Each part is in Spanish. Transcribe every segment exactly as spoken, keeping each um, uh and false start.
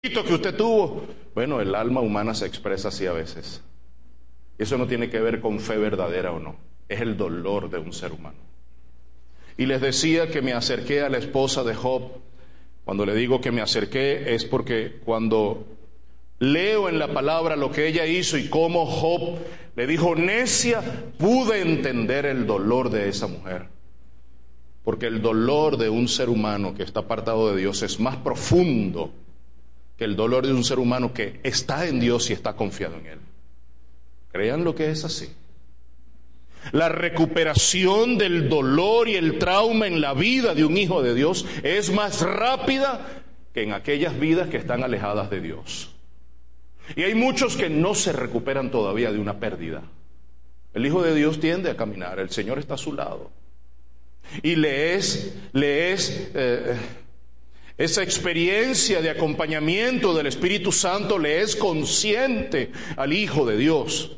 que usted tuvo. Bueno, el alma humana se expresa así a veces. Eso no tiene que ver con fe verdadera o no. Es el dolor de un ser humano. Y les decía que me acerqué a la esposa de Job. Cuando le digo que me acerqué es porque cuando leo en la palabra lo que ella hizo y cómo Job le dijo necia, pude entender el dolor de esa mujer. Porque el dolor de un ser humano que está apartado de Dios es más profundo que el dolor de un ser humano que está en Dios y está confiado en Él. Crean lo que es así. La recuperación del dolor y el trauma en la vida de un hijo de Dios es más rápida que en aquellas vidas que están alejadas de Dios. Y hay muchos que no se recuperan todavía de una pérdida. El Hijo de Dios tiende a caminar, el Señor está a su lado. Y le es, le es eh, esa experiencia de acompañamiento del Espíritu Santo le es consciente al Hijo de Dios.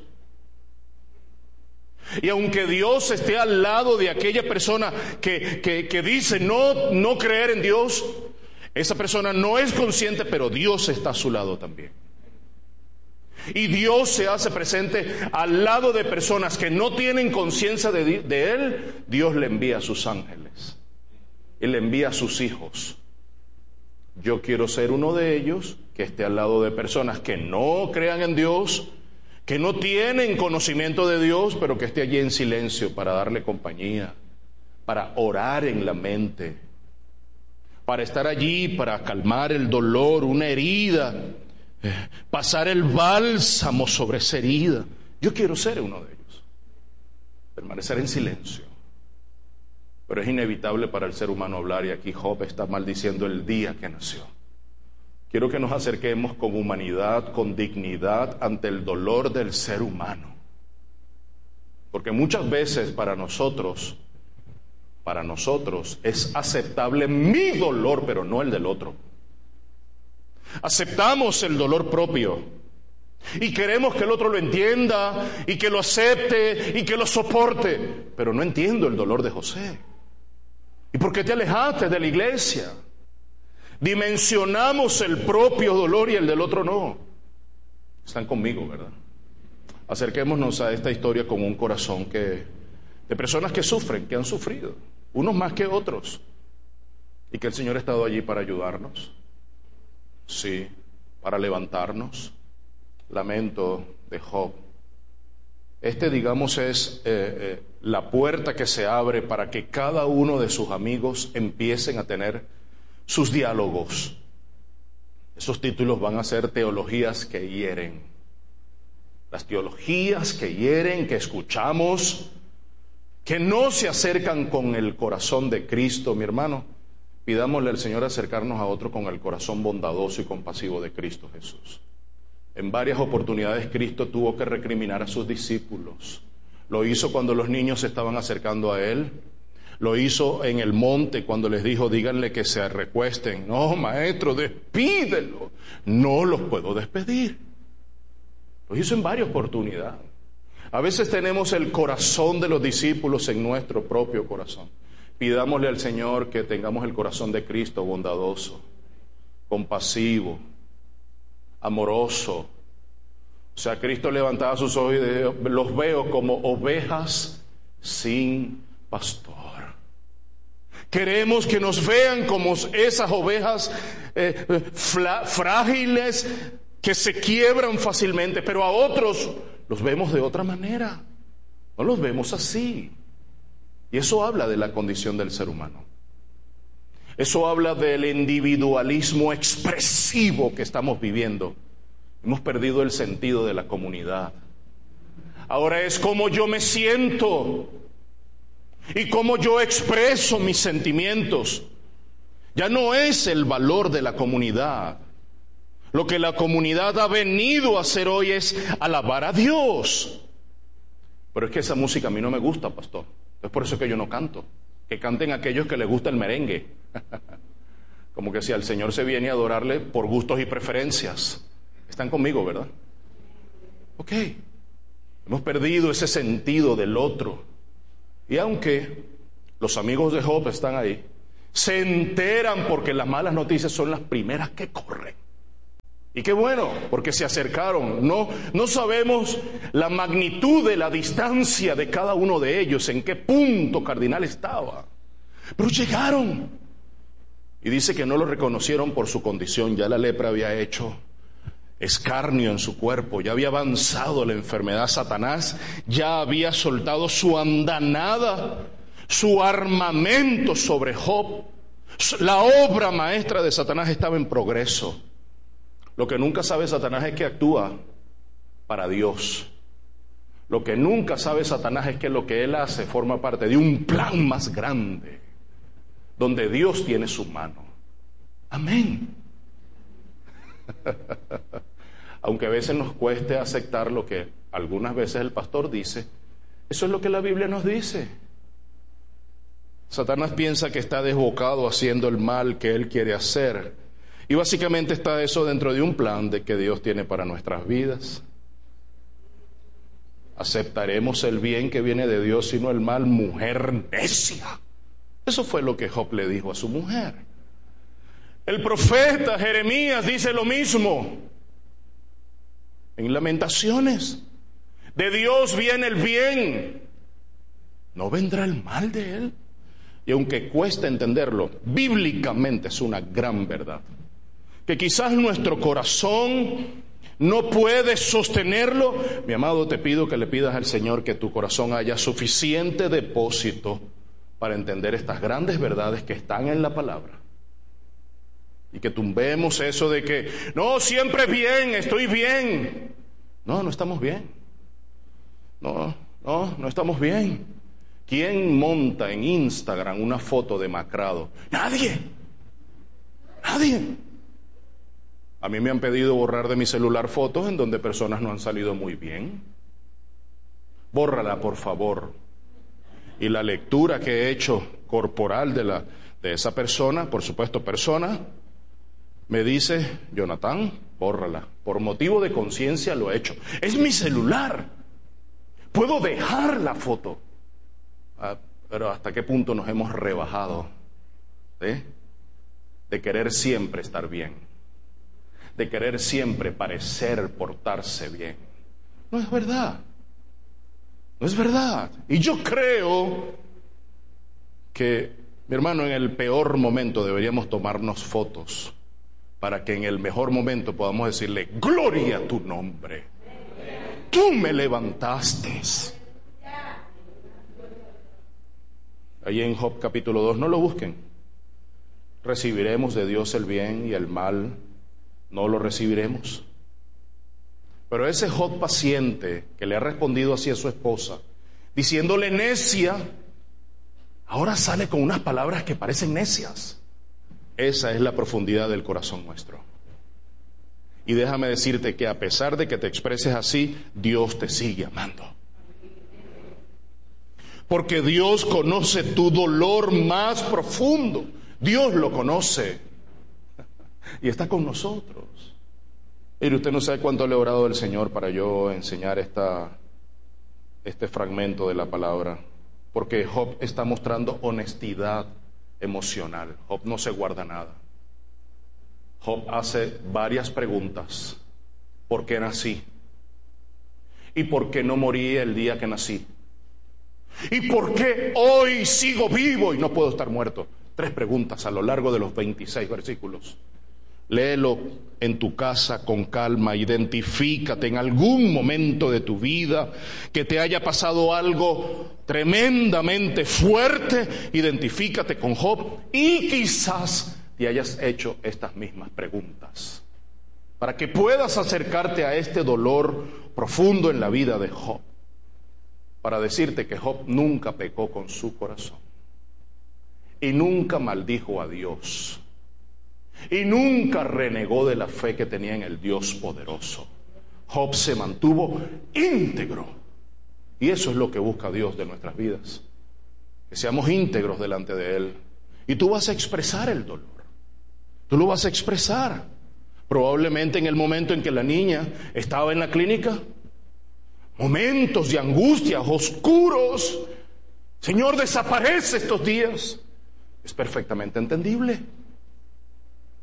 Y aunque Dios esté al lado de aquella persona que, que, que dice no, no creer en Dios, esa persona no es consciente, pero Dios está a su lado también. Y Dios se hace presente al lado de personas que no tienen conciencia de, de Él. Dios le envía a sus ángeles. Él le envía a sus hijos. Yo quiero ser uno de ellos que esté al lado de personas que no crean en Dios, que no tienen conocimiento de Dios, pero que esté allí en silencio para darle compañía, para orar en la mente, para estar allí, para calmar el dolor, una herida, pasar el bálsamo sobre esa herida. Yo quiero ser uno de ellos, permanecer en silencio. Pero es inevitable para el ser humano hablar, y aquí Job está maldiciendo el día que nació. Quiero que nos acerquemos con humanidad, con dignidad ante el dolor del ser humano. Porque muchas veces para nosotros, para nosotros es aceptable mi dolor, pero no el del otro. Aceptamos el dolor propio y queremos que el otro lo entienda y que lo acepte y que lo soporte, pero no entiendo el dolor de José. ¿Y por qué te alejaste de la iglesia? Dimensionamos el propio dolor y el del otro no. Están conmigo, ¿verdad? Acerquémonos a esta historia con un corazón que de personas que sufren, que han sufrido, unos más que otros, y que el Señor ha estado allí para ayudarnos. Sí, para levantarnos. Lamento de Job. Este, digamos, es eh, eh, la puerta que se abre para que cada uno de sus amigos empiecen a tener sus diálogos. Esos títulos van a ser teologías que hieren. Las teologías que hieren, que escuchamos, que no se acercan con el corazón de Cristo, mi hermano. Pidámosle al Señor acercarnos a otro con el corazón bondadoso y compasivo de Cristo Jesús. En varias oportunidades Cristo tuvo que recriminar a sus discípulos. Lo hizo cuando los niños se estaban acercando a Él. Lo hizo en el monte cuando les dijo, díganle que se recuesten. No, maestro, despídelo. No los puedo despedir. Lo hizo en varias oportunidades. A veces tenemos el corazón de los discípulos en nuestro propio corazón. Pidámosle al Señor que tengamos el corazón de Cristo, bondadoso, compasivo, amoroso. O sea, Cristo levantaba sus ojos y decía, los veo como ovejas sin pastor. Queremos que nos vean como esas ovejas eh, frágiles que se quiebran fácilmente, pero a otros los vemos de otra manera. No los vemos así. Y eso habla de la condición del ser humano. Eso habla del individualismo expresivo que estamos viviendo. Hemos perdido el sentido de la comunidad. Ahora es cómo yo me siento y cómo yo expreso mis sentimientos. Ya no es el valor de la comunidad. Lo que la comunidad ha venido a hacer hoy es alabar a Dios. Pero es que esa música a mí no me gusta, pastor. Es por eso que yo no canto. Que canten aquellos que les gusta el merengue. Como que si al Señor se viene a adorarle por gustos y preferencias. Están conmigo, ¿verdad? Ok. Hemos perdido ese sentido del otro. Y aunque los amigos de Job están ahí, se enteran porque las malas noticias son las primeras que corren. Y qué bueno, porque se acercaron. No, no sabemos la magnitud de la distancia de cada uno de ellos, en qué punto cardinal estaba. Pero llegaron. Y dice que no lo reconocieron por su condición. Ya la lepra había hecho escarnio en su cuerpo, ya había avanzado la enfermedad. Satanás ya había soltado su andanada, su armamento sobre Job. La obra maestra de Satanás estaba en progreso. Lo que nunca sabe Satanás es que actúa para Dios. Lo que nunca sabe Satanás es que lo que él hace forma parte de un plan más grande, donde Dios tiene su mano. Amén. Aunque a veces nos cueste aceptar lo que algunas veces el pastor dice, eso es lo que la Biblia nos dice. Satanás piensa que está desbocado haciendo el mal que él quiere hacer. Y básicamente está eso dentro de un plan de que Dios tiene para nuestras vidas. ¿Aceptaremos el bien que viene de Dios y no el mal? Mujer necia. Eso fue lo que Job le dijo a su mujer. El profeta Jeremías dice lo mismo en Lamentaciones. De Dios viene el bien, no vendrá el mal de él. Y aunque cuesta entenderlo, bíblicamente es una gran verdad, que quizás nuestro corazón no puede sostenerlo. Mi amado, te pido que le pidas al Señor que tu corazón haya suficiente depósito para entender estas grandes verdades que están en la palabra. Y que tumbemos eso de que, no, siempre bien, estoy bien. No, no estamos bien. No, no, no estamos bien. ¿Quién monta en Instagram una foto demacrado? Nadie. Nadie. A mí me han pedido borrar de mi celular fotos en donde personas no han salido muy bien. Bórrala, por favor. Y la lectura que he hecho corporal de, la, de esa persona, por supuesto persona, me dice, Jonathan, bórrala. Por motivo de conciencia lo he hecho. Es mi celular. Puedo dejar la foto. Ah, pero ¿hasta qué punto nos hemos rebajado? ¿Eh? De querer siempre estar bien. De querer siempre parecer portarse bien. No es verdad. No es verdad. Y yo creo que, mi hermano, en el peor momento deberíamos tomarnos fotos para que en el mejor momento podamos decirle, gloria a tu nombre. Tú me levantaste. Ahí en Job capítulo dos, no lo busquen. Recibiremos de Dios el bien y el mal no lo recibiremos. Pero ese Job paciente que le ha respondido así a su esposa, diciéndole necia, ahora sale con unas palabras que parecen necias. Esa es la profundidad del corazón nuestro. Y déjame decirte que a pesar de que te expreses así, Dios te sigue amando. Porque Dios conoce tu dolor más profundo. Dios lo conoce. Y está con nosotros. Mire, usted no sabe cuánto le he orado al Señor para yo enseñar esta, este fragmento de la palabra. Porque Job está mostrando honestidad emocional. Job no se guarda nada. Job hace varias preguntas. ¿Por qué nací? ¿Y por qué no morí el día que nací? ¿Y por qué hoy sigo vivo y no puedo estar muerto? Tres preguntas a lo largo de los veintiséis versículos. Léelo en tu casa con calma, identifícate en algún momento de tu vida que te haya pasado algo tremendamente fuerte, identifícate con Job y quizás te hayas hecho estas mismas preguntas para que puedas acercarte a este dolor profundo en la vida de Job, para decirte que Job nunca pecó con su corazón y nunca maldijo a Dios. Y nunca renegó de la fe que tenía en el Dios poderoso. Job se mantuvo íntegro. Y eso es lo que busca Dios de nuestras vidas. Que seamos íntegros delante de Él. Y tú vas a expresar el dolor. Tú lo vas a expresar. Probablemente en el momento en que la niña estaba en la clínica. Momentos de angustia, oscuros. Señor, desaparece estos días. Es perfectamente entendible.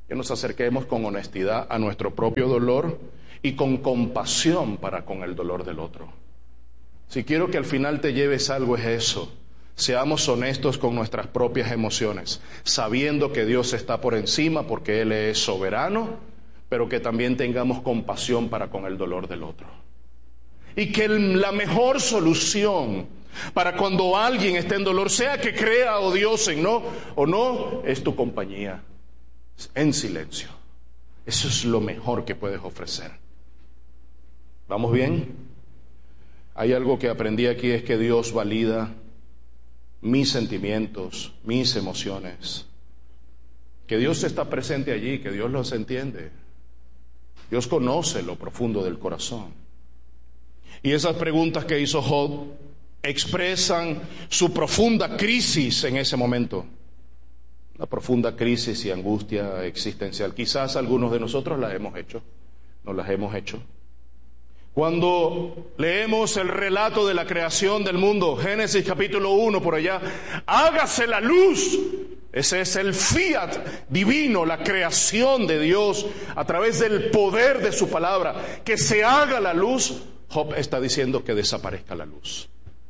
que nos acerquemos con honestidad a nuestro propio dolor y con compasión para con el dolor del otro. Si quiero que al final te lleves algo es eso. Seamos honestos con nuestras propias emociones, sabiendo que Dios está por encima porque Él es soberano, pero que también tengamos compasión para con el dolor del otro. Y que la mejor solución para cuando alguien esté en dolor, sea que crea o Dios en no o no, es tu compañía en silencio. Eso es lo mejor que puedes ofrecer. ¿Vamos bien? Hay algo que aprendí aquí, es que Dios valida mis sentimientos, mis emociones. Que Dios está presente allí, que Dios los entiende. Dios conoce lo profundo del corazón. Y esas preguntas que hizo Job expresan su profunda crisis en ese momento. Una profunda crisis y angustia existencial. Quizás algunos de nosotros las hemos hecho, nos las hemos hecho. Cuando leemos el relato de la creación del mundo, Génesis capítulo uno por allá, hágase la luz. Ese es el fiat divino, la creación de Dios a través del poder de su palabra. Que se haga la luz. Job está diciendo que desaparezca la luz.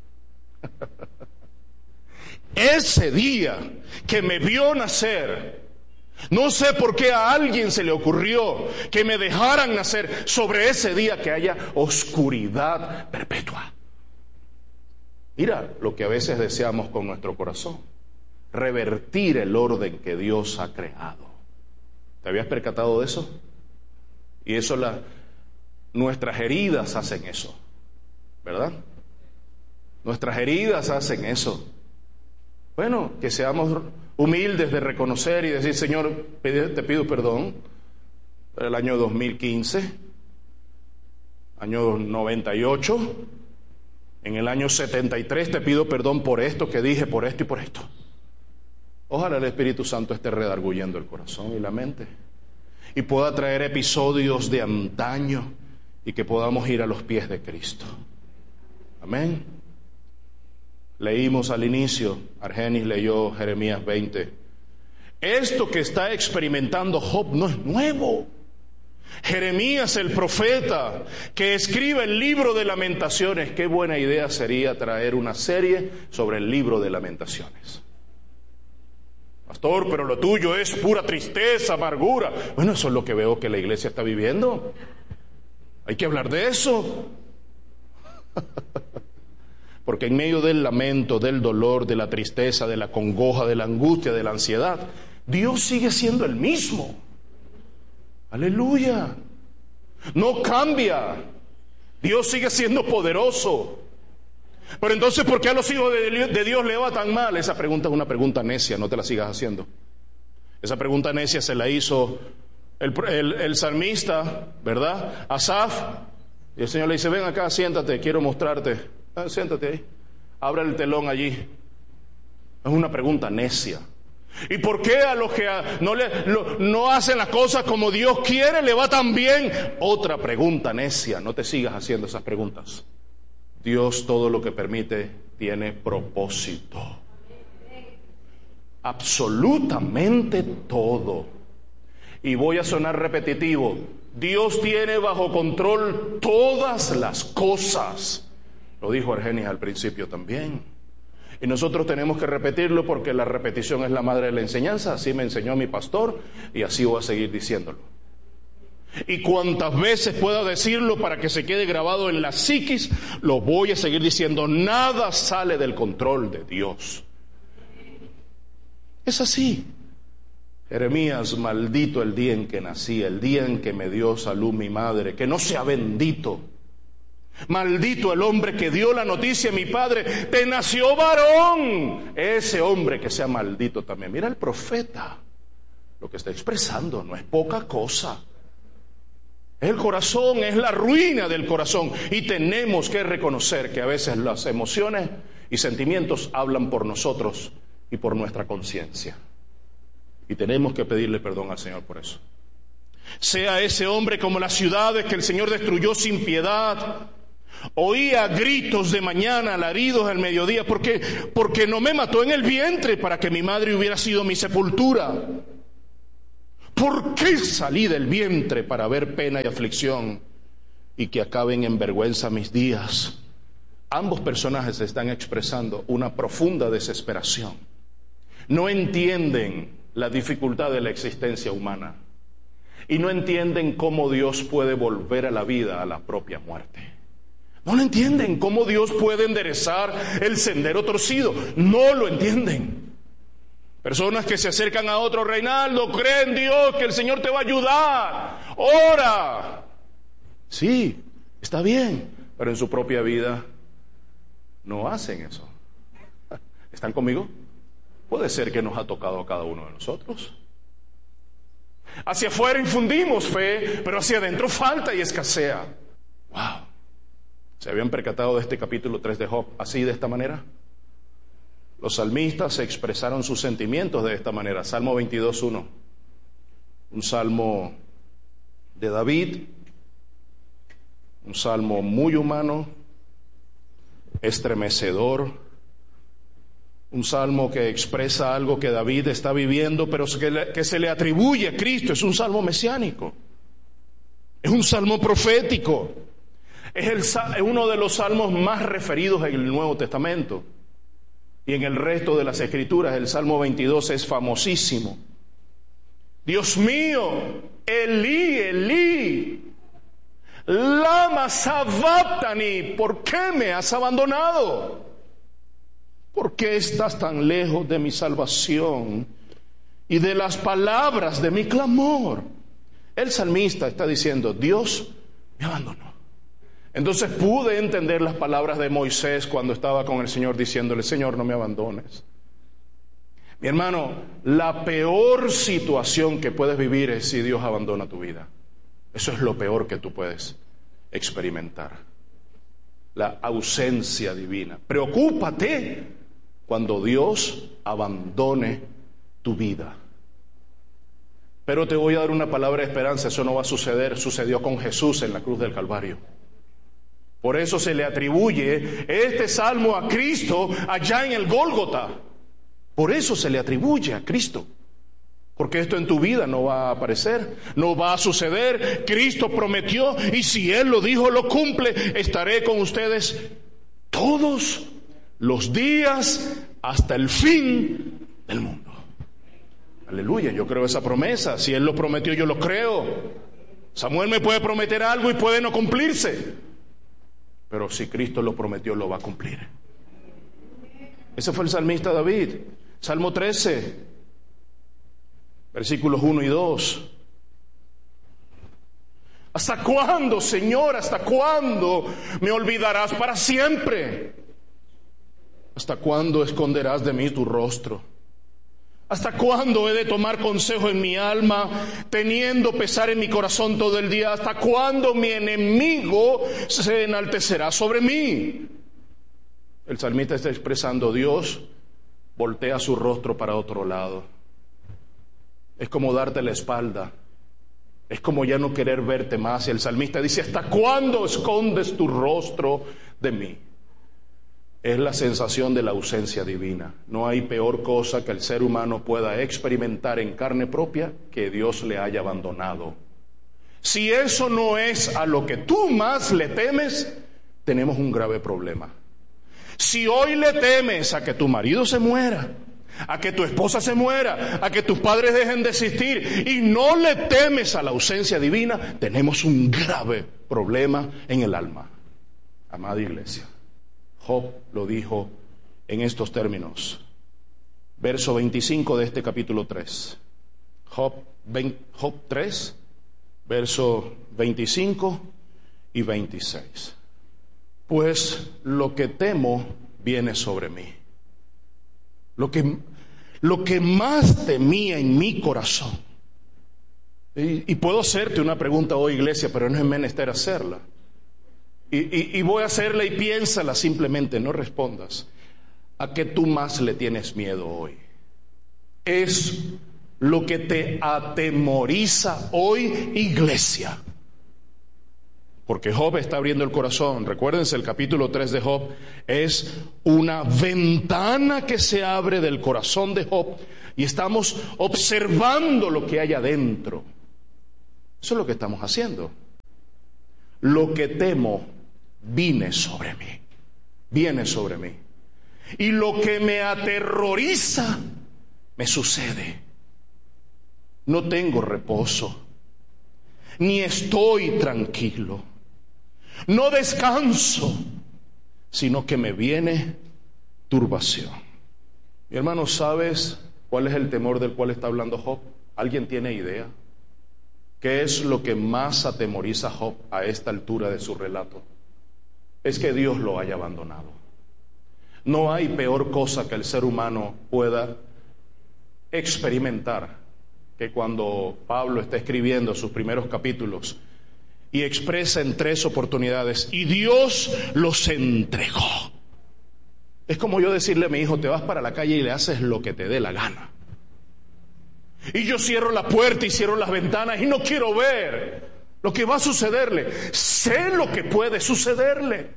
Ese día que me vio nacer, no sé por qué a alguien se le ocurrió que me dejaran nacer sobre ese día que haya oscuridad perpetua. Mira lo que a veces deseamos con nuestro corazón: revertir el orden que Dios ha creado. ¿Te habías percatado de eso? Y eso, la, nuestras heridas hacen eso, ¿verdad? Nuestras heridas hacen eso. Bueno, que seamos humildes de reconocer y decir: Señor, te pido perdón por el año dos mil quince, año noventa y ocho, en el año setenta y tres te pido perdón por esto que dije, por esto y por esto. Ojalá el Espíritu Santo esté redarguyendo el corazón y la mente y pueda traer episodios de antaño y que podamos ir a los pies de Cristo. Amén. Leímos al inicio, Argenis leyó Jeremías veinte. Esto que está experimentando Job no es nuevo. Jeremías, el profeta, que escribe el libro de Lamentaciones. Qué buena idea sería traer una serie sobre el libro de Lamentaciones. Pastor, pero lo tuyo es pura tristeza, amargura. Bueno, eso es lo que veo que la iglesia está viviendo. Hay que hablar de eso. Porque en medio del lamento, del dolor, de la tristeza, de la congoja, de la angustia, de la ansiedad, Dios sigue siendo el mismo. Aleluya. No cambia. Dios sigue siendo poderoso. Pero entonces, ¿por qué a los hijos de Dios le va tan mal? Esa pregunta es una pregunta necia, no te la sigas haciendo. Esa pregunta necia se la hizo el, el, el salmista, ¿verdad? Asaf. Y el Señor le dice: ven acá, siéntate, quiero mostrarte. Ah, siéntate ahí, abre el telón allí. Es una pregunta necia. ¿Y por qué a los que a, no, le, lo, no hacen las cosas como Dios quiere le va tan bien? Otra pregunta necia. No te sigas haciendo esas preguntas. Dios todo lo que permite tiene propósito. Absolutamente todo. Y voy a sonar repetitivo: Dios tiene bajo control todas las cosas. Lo dijo Argenis al principio también. Y nosotros tenemos que repetirlo porque la repetición es la madre de la enseñanza. Así me enseñó mi pastor y así voy a seguir diciéndolo. Y cuantas veces pueda decirlo para que se quede grabado en la psiquis, lo voy a seguir diciendo. Nada sale del control de Dios. Es así. Jeremías: maldito el día en que nací, el día en que me dio salud mi madre, que no sea bendito. Maldito el hombre que dio la noticia a mi padre: te nació varón. Ese hombre que sea maldito también. Mira el profeta, lo que está expresando no es poca cosa. El corazón es la ruina del corazón. Y tenemos que reconocer que a veces las emociones y sentimientos hablan por nosotros y por nuestra conciencia. Y tenemos que pedirle perdón al Señor por eso. Sea ese hombre como las ciudades que el Señor destruyó sin piedad. Oía gritos de mañana, alaridos al mediodía, porque, porque no me mató en el vientre para que mi madre hubiera sido mi sepultura. ¿Por qué salí del vientre para ver pena y aflicción y que acaben en vergüenza mis días? Ambos personajes están expresando una profunda desesperación. No entienden la dificultad de la existencia humana y no entienden cómo Dios puede volver a la vida a la propia muerte. No lo entienden, cómo Dios puede enderezar el sendero torcido. No lo entienden. Personas que se acercan a otro: Reinaldo, cree en Dios, que el Señor te va a ayudar, ora. Sí, está bien, pero en su propia vida no hacen eso. ¿Están conmigo? Puede ser que nos ha tocado a cada uno de nosotros. Hacia afuera infundimos fe, pero hacia adentro falta y escasea. Wow. ¿Se habían percatado de este capítulo tres de Job así, de esta manera? Los salmistas expresaron sus sentimientos de esta manera. Salmo veintidós, uno. Un salmo de David, un salmo muy humano, estremecedor, un salmo que expresa algo que David está viviendo, pero que, le, que se le atribuye a Cristo. Es un salmo mesiánico, es un salmo profético, es, el, es uno de los salmos más referidos en el Nuevo Testamento. Y en el resto de las Escrituras, el Salmo veintidós es famosísimo. Dios mío, Elí, Elí, lama sabachthani, ¿por qué me has abandonado? ¿Por qué estás tan lejos de mi salvación y de las palabras de mi clamor? El salmista está diciendo: Dios me abandonó. Entonces pude entender las palabras de Moisés cuando estaba con el Señor diciéndole: Señor, no me abandones. Mi hermano, la peor situación que puedes vivir es si Dios abandona tu vida. Eso es lo peor que tú puedes experimentar. La ausencia divina. Preocúpate cuando Dios abandone tu vida. Pero te voy a dar una palabra de esperanza: eso no va a suceder. Sucedió con Jesús en la cruz del Calvario. Por eso se le atribuye este salmo a Cristo allá en el Gólgota. Por eso se le atribuye a Cristo. Porque esto en tu vida no va a aparecer, no va a suceder. Cristo prometió, y si Él lo dijo, lo cumple: estaré con ustedes todos los días hasta el fin del mundo. Aleluya, yo creo esa promesa. Si Él lo prometió, yo lo creo. Samuel me puede prometer algo y puede no cumplirse, pero si Cristo lo prometió, lo va a cumplir. Ese fue el salmista David. Salmo trece, versículos uno y dos. ¿Hasta cuándo, Señor? ¿Hasta cuándo me olvidarás para siempre? ¿Hasta cuándo esconderás de mí tu rostro? ¿Hasta cuándo he de tomar consejo en mi alma, teniendo pesar en mi corazón todo el día? ¿Hasta cuándo mi enemigo se enaltecerá sobre mí? El salmista está expresando: Dios voltea su rostro para otro lado. Es como darte la espalda. Es como ya no querer verte más. Y el salmista dice: ¿hasta cuándo escondes tu rostro de mí? Es la sensación de la ausencia divina. No hay peor cosa que el ser humano pueda experimentar en carne propia que Dios le haya abandonado. Si eso no es a lo que tú más le temes, tenemos un grave problema. Si hoy le temes a que tu marido se muera, a que tu esposa se muera, a que tus padres dejen de existir, y no le temes a la ausencia divina, tenemos un grave problema en el alma. Amada iglesia, Job lo dijo en estos términos. Verso veinticinco de este capítulo tres. Job, Job tres, verso veinticinco y veintiséis. Pues lo que temo viene sobre mí. Lo que, lo que más temía en mi corazón. Y, y puedo hacerte una pregunta hoy, iglesia, pero no es menester hacerla. Y, y, y voy a hacerla y piénsala simplemente, no respondas. ¿A qué tú más le tienes miedo hoy? Es lo que te atemoriza hoy, iglesia. porque Job está abriendo el corazón. Recuérdense, el capítulo tres de Job es una ventana que se abre del corazón de Job y estamos observando lo que hay adentro. Eso es lo que estamos haciendo. Lo que temo viene sobre mí, viene sobre mí. Y lo que me aterroriza me sucede. No tengo reposo, ni estoy tranquilo, no descanso, sino que me viene turbación. Mi hermano, ¿sabes cuál es el temor del cual está hablando Job? ¿Alguien tiene idea? ¿Qué es lo que más atemoriza a Job a esta altura de su relato? Es que Dios lo haya abandonado. No hay peor cosa que el ser humano pueda experimentar que cuando Pablo está escribiendo sus primeros capítulos y expresa en tres oportunidades, y Dios los entregó. Es como yo decirle a mi hijo, te vas para la calle y le haces lo que te dé la gana. Y yo cierro la puerta y cierro las ventanas y no quiero ver lo que va a sucederle. Sé lo que puede sucederle.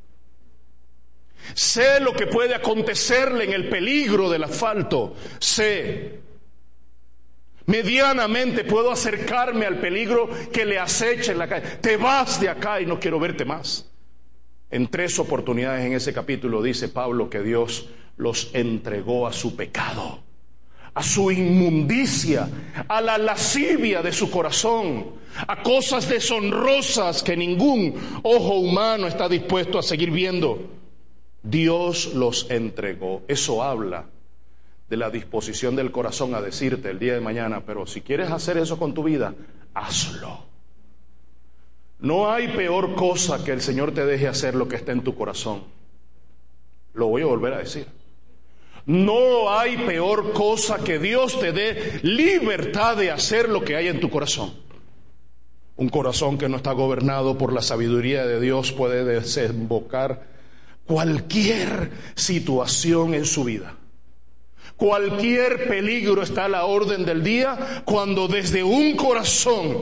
Sé lo que puede acontecerle en el peligro del asfalto. Sé. Medianamente puedo acercarme al peligro que le acecha en la calle. Te vas de acá y no quiero verte más. En tres oportunidades en ese capítulo dice Pablo que Dios los entregó a su pecado, a su inmundicia, a la lascivia de su corazón, a cosas deshonrosas que ningún ojo humano está dispuesto a seguir viendo. Dios los entregó. Eso habla de la disposición del corazón a decirte el día de mañana, pero si quieres hacer eso con tu vida, hazlo. No hay peor cosa que el Señor te deje hacer lo que está en tu corazón. Lo voy a volver a decir. No hay peor cosa que Dios te dé libertad de hacer lo que hay en tu corazón. Un corazón que no está gobernado por la sabiduría de Dios puede desembocar cualquier situación en su vida. Cualquier peligro está a la orden del día cuando desde un corazón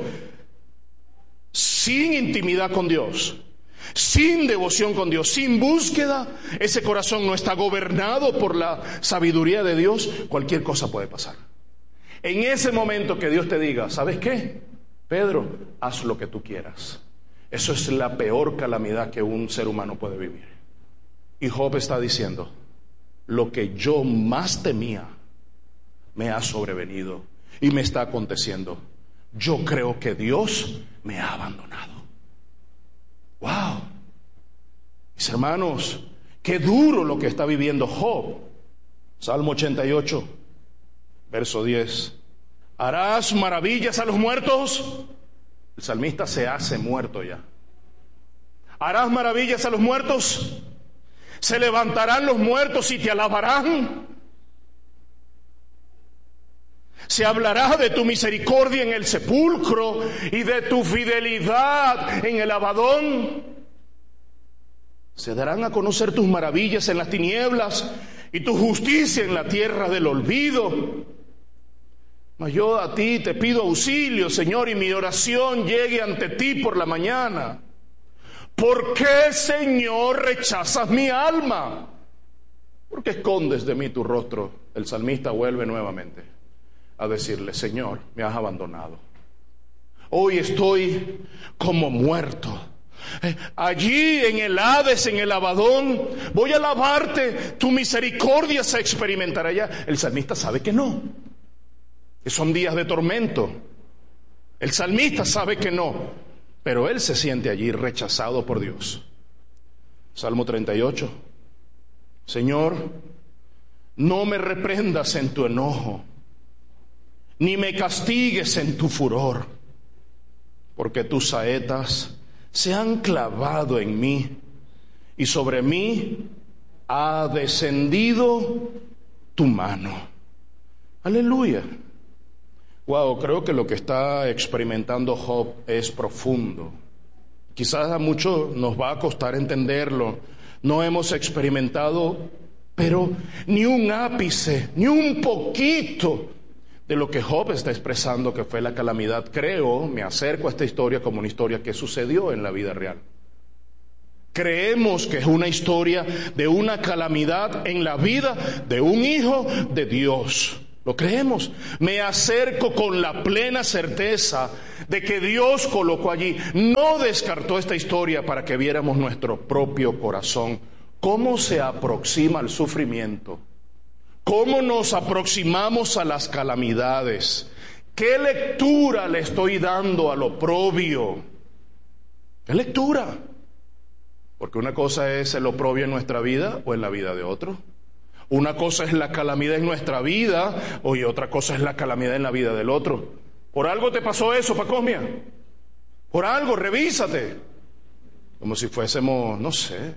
sin intimidad con Dios, sin devoción con Dios, sin búsqueda, ese corazón no está gobernado por la sabiduría de Dios, cualquier cosa puede pasar. En ese momento que Dios te diga, ¿sabes qué? Pedro, haz lo que tú quieras. Eso es la peor calamidad que un ser humano puede vivir. Y Job está diciendo, lo que yo más temía me ha sobrevenido y me está aconteciendo. Yo creo que Dios me ha abandonado. ¡Wow! Mis hermanos, qué duro lo que está viviendo Job. Salmo ochenta y ocho, verso diez. ¿Harás maravillas a los muertos? El salmista se hace muerto ya. ¿Harás maravillas a los muertos? ¿Se levantarán los muertos y te alabarán? Se hablará de tu misericordia en el sepulcro y de tu fidelidad en el abadón. Se darán a conocer tus maravillas en las tinieblas y tu justicia en la tierra del olvido. Mas yo a ti te pido auxilio, Señor, y mi oración llegue ante ti por la mañana. ¿Por qué, Señor, rechazas mi alma? ¿Por qué escondes de mí tu rostro? El salmista vuelve nuevamente a decirle, Señor, me has abandonado. Hoy estoy como muerto. Eh, allí en el Hades, en el Abadón, voy a alabarte, tu misericordia se experimentará allá. El salmista sabe que no, que son días de tormento. El salmista sabe que no. Pero él se siente allí rechazado por Dios. Salmo treinta y ocho. Señor, no me reprendas en tu enojo, ni me castigues en tu furor, porque tus saetas se han clavado en mí, y sobre mí ha descendido tu mano. Aleluya. Wow, creo que lo que está experimentando Job es profundo. Quizás a muchos nos va a costar entenderlo. No hemos experimentado, pero ni un ápice, ni un poquito de lo que Job está expresando que fue la calamidad. Creo, me acerco a esta historia como una historia que sucedió en la vida real. Creemos que es una historia de una calamidad en la vida de un hijo de Dios. Lo creemos. Me acerco con la plena certeza de que Dios colocó allí. No descartó esta historia para que viéramos nuestro propio corazón. ¿Cómo se aproxima el sufrimiento? ¿Cómo nos aproximamos a las calamidades? ¿Qué lectura le estoy dando al oprobio? ¿Qué lectura? Porque una cosa es el oprobio en nuestra vida o en la vida de otro. Una cosa es la calamidad en nuestra vida y otra cosa es la calamidad en la vida del otro. ¿Por algo te pasó eso, Pacosmia? Por algo, revísate. Como si fuésemos, no sé.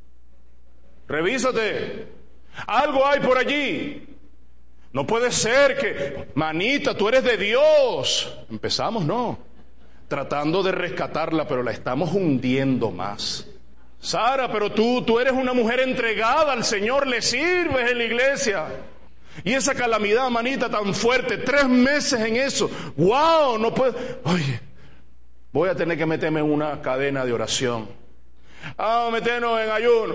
Revísate. Algo hay por allí. No puede ser que, manita, tú eres de Dios. Empezamos, no. Tratando de rescatarla, pero la estamos hundiendo más. Sara, pero tú, tú eres una mujer entregada al Señor, le sirves en la iglesia. Y esa calamidad, manita, tan fuerte, tres meses en eso. ¡Wow! No puedo. Oye, voy a tener que meterme en una cadena de oración. Ah, meternos en ayuno.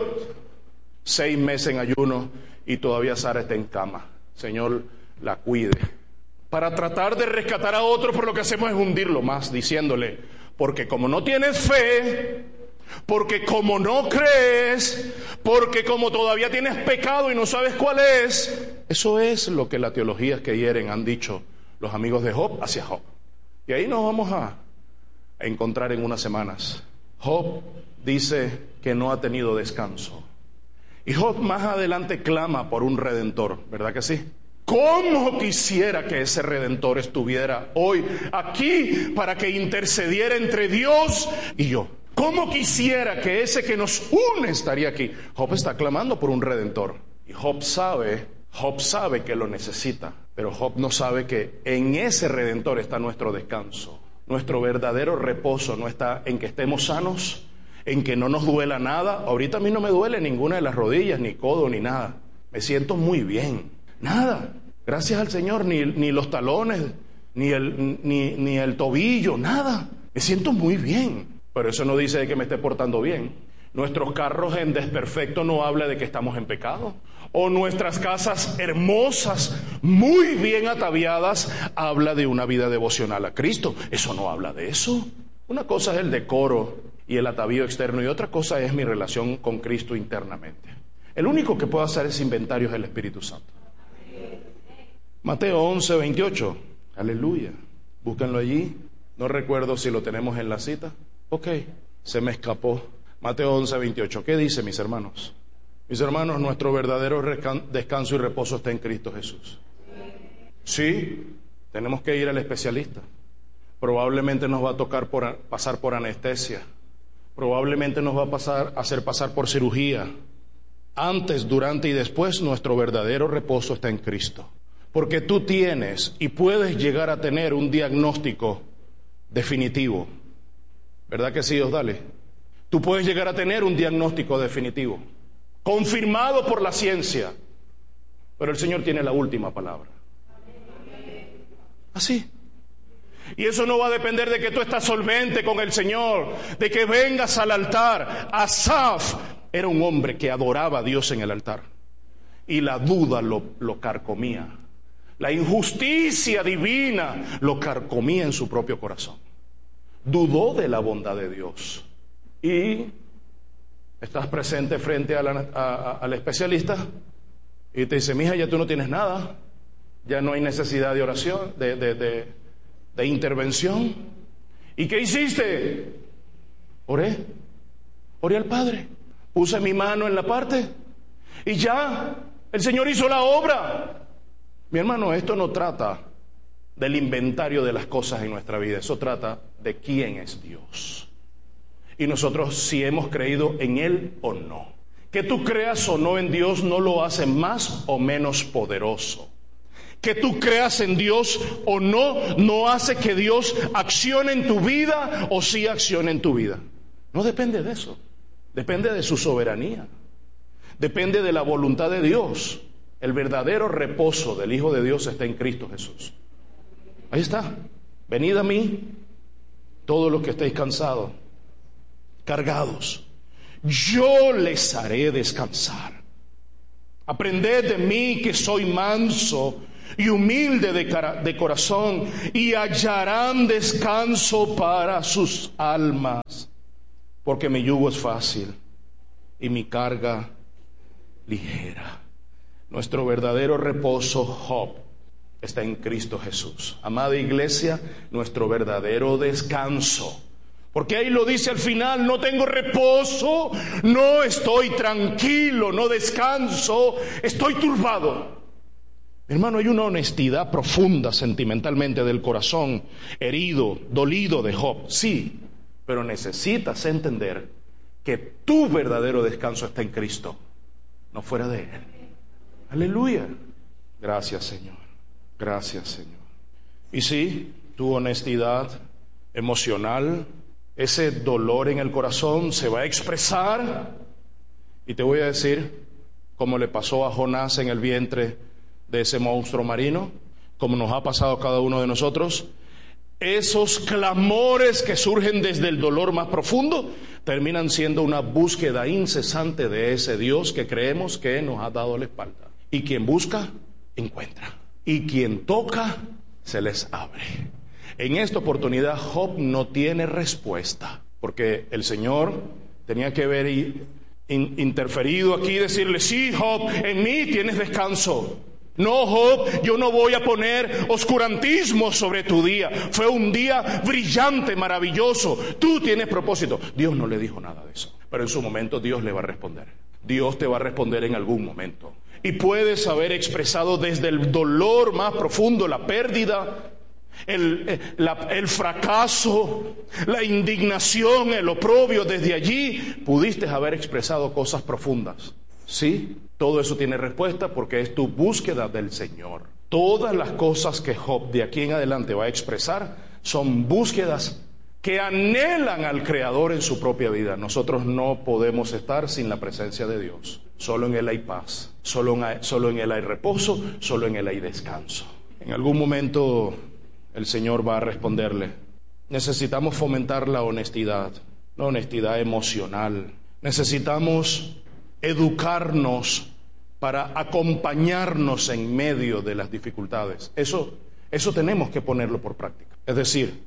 Seis meses en ayuno y todavía Sara está en cama. Señor, la cuide. Para tratar de rescatar a otro, por lo que hacemos es hundirlo más, diciéndole, porque como no tienes fe, porque como no crees, porque como todavía tienes pecado y no sabes cuál es, eso es lo que las teologías que hieren han dicho los amigos de Job hacia Job. Y ahí nos vamos a, a encontrar en unas semanas. Job dice que no ha tenido descanso. Y Job más adelante clama por un redentor, ¿verdad que sí? ¿Cómo quisiera que ese redentor estuviera hoy aquí para que intercediera entre Dios y yo? ¿Cómo quisiera que ese que nos une estaría aquí? Job está clamando por un redentor. Y Job sabe, Job sabe que lo necesita. Pero Job no sabe que en ese redentor está nuestro descanso. Nuestro verdadero reposo no está en que estemos sanos, en que no nos duela nada. Ahorita a mí no me duele ninguna de las rodillas, ni codo, ni nada. Me siento muy bien. Nada. Gracias al Señor, ni, ni los talones, ni el, ni, ni el tobillo, nada. Me siento muy bien. Pero eso no dice de que me esté portando bien. Nuestros carros en desperfecto no habla de que estamos en pecado. O nuestras casas hermosas, muy bien ataviadas, habla de una vida devocional a Cristo. Eso no habla de eso. Una cosa es el decoro y el atavío externo y otra cosa es mi relación con Cristo internamente. El único que puede hacer ese inventario es el Espíritu Santo. Mateo once, veintiocho. Aleluya. Búsquenlo allí. No recuerdo si lo tenemos en la cita. Ok, se me escapó. Mateo once, veintiocho. ¿Qué dice, mis hermanos? Mis hermanos, nuestro verdadero descanso y reposo está en Cristo Jesús. Sí, tenemos que ir al especialista. Probablemente nos va a tocar por, pasar por anestesia. Probablemente nos va a pasar, hacer pasar por cirugía. Antes, durante y después, nuestro verdadero reposo está en Cristo. Porque tú tienes y puedes llegar a tener un diagnóstico definitivo. ¿Verdad que sí, Osdale? Tú puedes llegar a tener un diagnóstico definitivo, confirmado por la ciencia, pero el Señor tiene la última palabra. Así. Y eso no va a depender de que tú estás solvente con el Señor, de que vengas al altar. Asaf era un hombre que adoraba a Dios en el altar, y la duda lo, lo carcomía. La injusticia divina lo carcomía en su propio corazón. Dudó de la bondad de Dios. Y estás presente frente a la, a, a, al especialista y te dice, mija, ya tú no tienes nada, ya no hay necesidad de oración, de, de, de, de intervención. ¿Y qué hiciste? Oré, oré al Padre, puse mi mano en la parte y ya, el Señor hizo la obra. Mi hermano, esto no trata del inventario de las cosas en nuestra vida, eso trata de quién es Dios. Y nosotros si hemos creído en Él o no. Que tú creas o no en Dios no lo hace más o menos poderoso. Que tú creas en Dios o no, no hace que Dios accione en tu vida o sí accione en tu vida. No depende de eso. Depende de su soberanía. Depende de la voluntad de Dios. El verdadero reposo del Hijo de Dios está en Cristo Jesús. Ahí está. Venid a mí, todos los que estéis cansados, cargados. Yo les haré descansar. Aprended de mí, que soy manso y humilde de, cara, de corazón, y hallarán descanso para sus almas, porque mi yugo es fácil y mi carga ligera. Nuestro verdadero reposo, Job, está en Cristo Jesús. Amada iglesia, nuestro verdadero descanso, porque ahí lo dice al final: no tengo reposo, no estoy tranquilo, no descanso, estoy turbado. Hermano, hay una honestidad profunda sentimentalmente del corazón herido, dolido de Job, sí, pero necesitas entender que tu verdadero descanso está en Cristo, no fuera de Él. Aleluya. Gracias, Señor. Gracias, Señor. Y sí, tu honestidad emocional, ese dolor en el corazón se va a expresar, y te voy a decir cómo le pasó a Jonás en el vientre de ese monstruo marino, como nos ha pasado a cada uno de nosotros. Esos clamores que surgen desde el dolor más profundo terminan siendo una búsqueda incesante de ese Dios que creemos que nos ha dado la espalda. Y quien busca, encuentra. Y quien toca, se les abre. En esta oportunidad Job no tiene respuesta, porque el Señor tenía que haber in, interferido aquí y decirle: sí, Job, en mí tienes descanso. No, Job, yo no voy a poner oscurantismo sobre tu día. Fue un día brillante, maravilloso. Tú tienes propósito. Dios no le dijo nada de eso, pero en su momento Dios le va a responder. Dios te va a responder en algún momento. Y puedes haber expresado desde el dolor más profundo, la pérdida, el, la, el fracaso, la indignación, el oprobio. Desde allí pudiste haber expresado cosas profundas. Sí, todo eso tiene respuesta, porque es tu búsqueda del Señor. Todas las cosas que Job de aquí en adelante va a expresar son búsquedas que anhelan al Creador en su propia vida. Nosotros no podemos estar sin la presencia de Dios. Solo en Él hay paz, solo en, solo en Él hay reposo, solo en Él hay descanso. En algún momento el Señor va a responderle. Necesitamos fomentar la honestidad, la honestidad emocional. Necesitamos educarnos para acompañarnos en medio de las dificultades. Eso, eso tenemos que ponerlo por práctica. Es decir,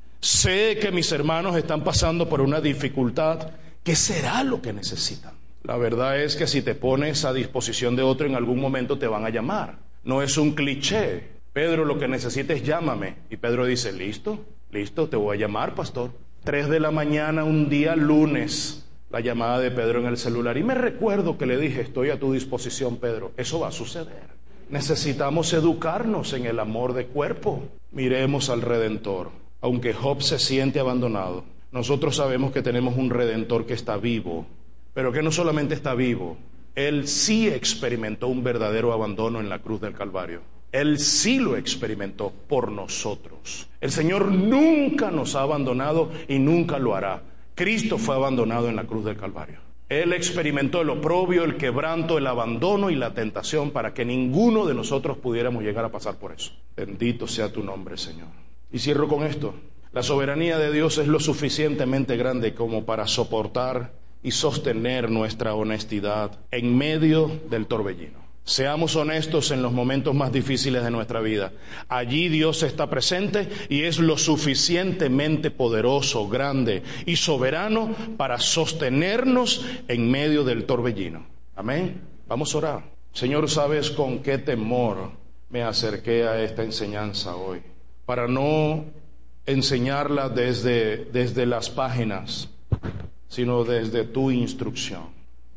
sé que mis hermanos están pasando por una dificultad. ¿Qué será lo que necesitan? La verdad es que si te pones a disposición de otro, en algún momento te van a llamar. No es un cliché. Pedro, lo que necesites, llámame. Y Pedro dice: listo, listo, te voy a llamar, pastor. Tres de la mañana, un día lunes, la llamada de Pedro en el celular. Y me recuerdo que le dije: estoy a tu disposición, Pedro. Eso va a suceder. Necesitamos educarnos en el amor de cuerpo. Miremos al Redentor. Aunque Job se siente abandonado, nosotros sabemos que tenemos un Redentor que está vivo, pero que no solamente está vivo, Él sí experimentó un verdadero abandono en la cruz del Calvario. Él sí lo experimentó por nosotros. El Señor nunca nos ha abandonado y nunca lo hará. Cristo fue abandonado en la cruz del Calvario. Él experimentó el oprobio, el quebranto, el abandono y la tentación para que ninguno de nosotros pudiéramos llegar a pasar por eso. Bendito sea tu nombre, Señor. Y cierro con esto. La soberanía de Dios es lo suficientemente grande como para soportar y sostener nuestra honestidad en medio del torbellino. Seamos honestos en los momentos más difíciles de nuestra vida. Allí Dios está presente y es lo suficientemente poderoso, grande y soberano para sostenernos en medio del torbellino. Amén. Vamos a orar. Señor, ¿sabes con qué temor me acerqué a esta enseñanza hoy? Para no enseñarla desde, desde las páginas, sino desde tu instrucción,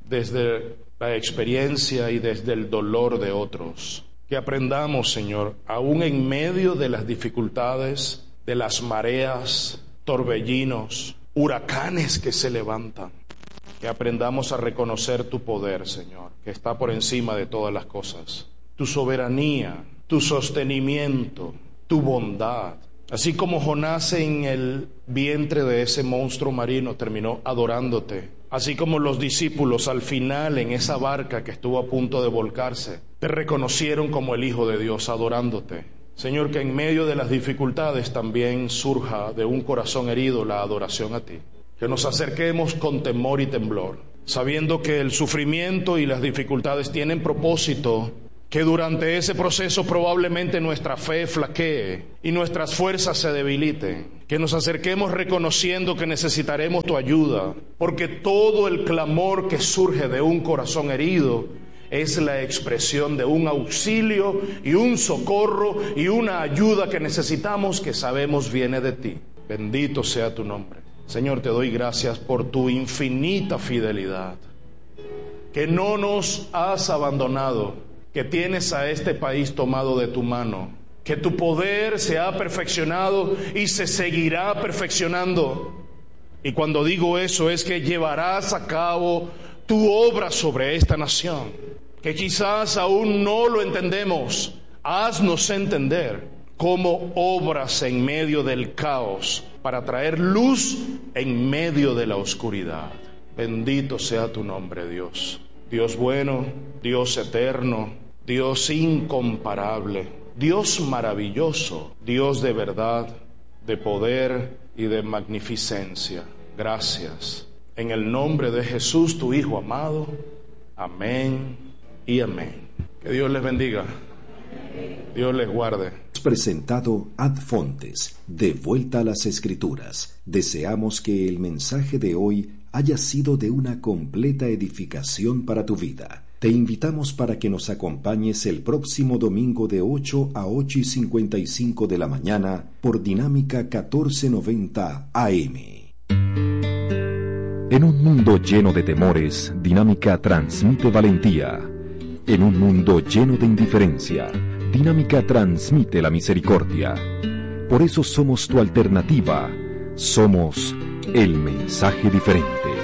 desde la experiencia y desde el dolor de otros. Que aprendamos, Señor, aún en medio de las dificultades, de las mareas, torbellinos, huracanes que se levantan, que aprendamos a reconocer tu poder, Señor, que está por encima de todas las cosas, tu soberanía, tu sostenimiento, tu bondad. Así como Jonás en el vientre de ese monstruo marino terminó adorándote, así como los discípulos al final en esa barca que estuvo a punto de volcarse, te reconocieron como el Hijo de Dios adorándote. Señor, que en medio de las dificultades también surja de un corazón herido la adoración a ti. Que nos acerquemos con temor y temblor, sabiendo que el sufrimiento y las dificultades tienen propósito, que durante ese proceso probablemente nuestra fe flaquee y nuestras fuerzas se debiliten. Que nos acerquemos reconociendo que necesitaremos tu ayuda, porque todo el clamor que surge de un corazón herido es la expresión de un auxilio y un socorro y una ayuda que necesitamos, que sabemos viene de ti. Bendito sea tu nombre. Señor, te doy gracias por tu infinita fidelidad, que no nos has abandonado, que tienes a este país tomado de tu mano, que tu poder se ha perfeccionado y se seguirá perfeccionando. Y cuando digo eso es que llevarás a cabo tu obra sobre esta nación, que quizás aún no lo entendemos. Haznos entender cómo obras en medio del caos para traer luz en medio de la oscuridad. Bendito sea tu nombre, Dios. Dios bueno, Dios eterno, Dios incomparable, Dios maravilloso, Dios de verdad, de poder y de magnificencia. Gracias. En el nombre de Jesús, tu Hijo amado. Amén y amén. Que Dios les bendiga. Dios les guarde. Presentado Ad Fontes, de vuelta a las Escrituras. Deseamos que el mensaje de hoy haya sido de una completa edificación para tu vida. Te invitamos para que nos acompañes el próximo domingo de ocho a ocho y cincuenta y cinco de la mañana por Dinámica catorce noventa A M. En un mundo lleno de temores, Dinámica transmite valentía. En un mundo lleno de indiferencia, Dinámica transmite la misericordia. Por eso somos tu alternativa. Somos el mensaje diferente.